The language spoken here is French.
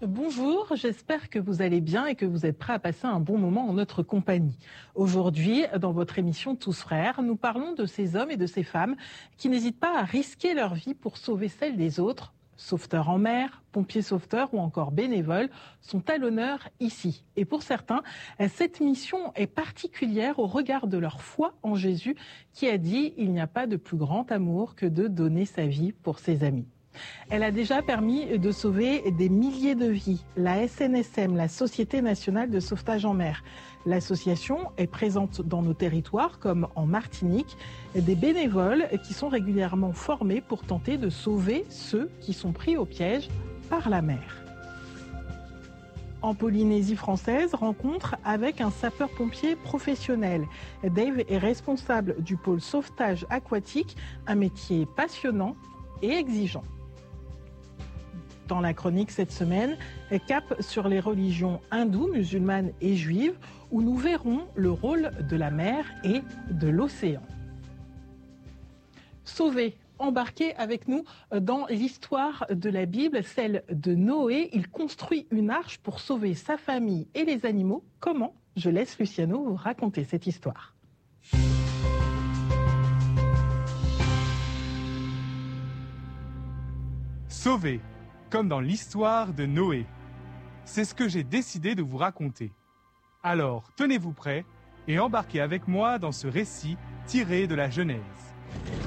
Bonjour, j'espère que vous allez bien et que vous êtes prêts à passer un bon moment en notre compagnie. Aujourd'hui, dans votre émission Tous Frères, nous parlons de ces hommes et de ces femmes qui n'hésitent pas à risquer leur vie pour sauver celle des autres. Sauveteurs en mer, pompiers sauveteurs ou encore bénévoles sont à l'honneur ici. Et pour certains, cette mission est particulière au regard de leur foi en Jésus qui a dit « Il n'y a pas de plus grand amour que de donner sa vie pour ses amis ». Elle a déjà permis de sauver des milliers de vies. La SNSM, la Société nationale de sauvetage en mer. L'association est présente dans nos territoires comme en Martinique. Des bénévoles qui sont régulièrement formés pour tenter de sauver ceux qui sont pris au piège par la mer. En Polynésie française, rencontre avec un sapeur-pompier professionnel. Dave est responsable du pôle sauvetage aquatique, un métier passionnant et exigeant. Dans la chronique cette semaine, cap sur les religions hindoues, musulmanes et juives, où nous verrons le rôle de la mer et de l'océan. Sauver, embarquez avec nous dans l'histoire de la Bible, celle de Noé. Il construit une arche pour sauver sa famille et les animaux. Comment? Je laisse Luciano vous raconter cette histoire. Sauver, comme dans l'histoire de Noé. C'est ce que j'ai décidé de vous raconter. Alors, tenez-vous prêts et embarquez avec moi dans ce récit tiré de la Genèse.